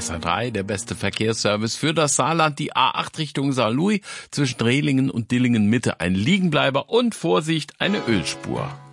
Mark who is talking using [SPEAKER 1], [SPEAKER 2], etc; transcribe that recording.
[SPEAKER 1] SR3, der beste Verkehrsservice für das Saarland. Die A8 Richtung Saarlouis zwischen Rehlingen und Dillingen Mitte ein Liegenbleiber und Vorsicht, eine Ölspur.